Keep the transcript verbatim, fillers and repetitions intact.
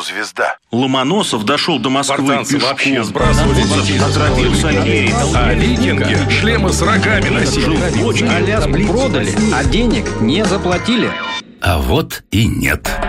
звезда. Ломоносов дошел до Москвы Спартанцы пешком. вообще сбрасывали детей. Отравился Америка. А викинги шлемы с рогами носили. Жил в бочке. Аляску продали, а денег не заплатили. А вот и нет.